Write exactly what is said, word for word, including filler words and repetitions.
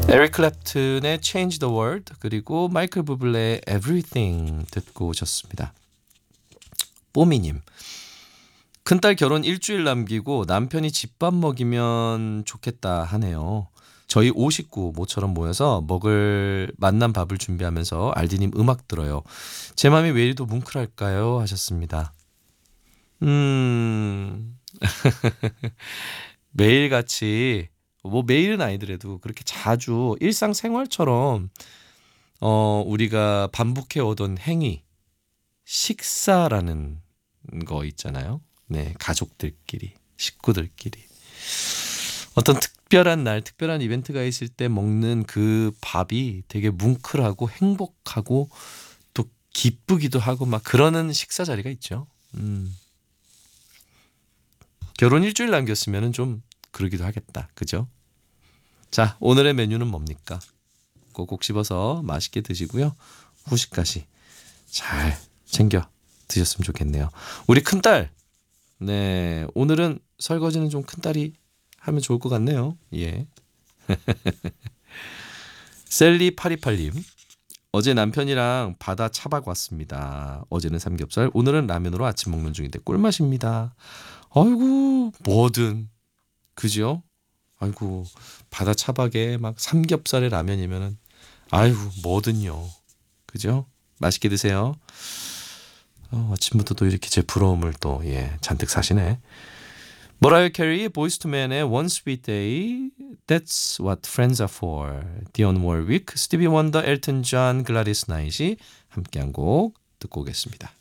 에릭 클랩튼의 Change the World 그리고 마이클 부블레의 Everything 듣고 오셨습니다. 뽀미님, 큰딸 결혼 일주일 남기고 남편이 집밥 먹이면 좋겠다 하네요. 저희 오 식구 모처럼 모여서 먹을 맛난 밥을 준비하면서 알디님 음악 들어요. 제 마음이 왜 이리도 뭉클할까요? 하셨습니다. 음... 매일같이 뭐 매일은 아니더라도 그렇게 자주 일상생활처럼 어 우리가 반복해 오던 행위, 식사라는 거 있잖아요. 네, 가족들끼리, 식구들끼리 어떤 특별한 날, 특별한 이벤트가 있을 때 먹는 그 밥이 되게 뭉클하고 행복하고 또 기쁘기도 하고 막 그러는 식사 자리가 있죠. 음. 결혼 일주일 남겼으면 좀 그러기도 하겠다. 그죠? 자, 오늘의 메뉴는 뭡니까? 꼭꼭 씹어서 맛있게 드시고요. 후식까지 잘 챙겨 드셨으면 좋겠네요. 우리 큰딸, 네, 오늘은 설거지는 좀 큰딸이 하면 좋을 것 같네요. 예. 셀리 팔이팔님, 어제 남편이랑 바다 차박 왔습니다. 어제는 삼겹살, 오늘은 라면으로 아침 먹는 중인데 꿀맛입니다. 아이고, 뭐든 그죠? 아이고, 바다 차박에 막 삼겹살에 라면이면은 아이고, 뭐든요. 그죠? 맛있게 드세요. 어, 아침부터 또 이렇게 제 부러움을 또 예, 잔뜩 사시네. 머라이어 캐리의 보이스 투 맨의 One Sweet Day, That's What Friends Are For, 디온 월윅, 스티비 원더, 엘튼 존, 글라디스 나잇이 함께한 곡 듣고 오겠습니다.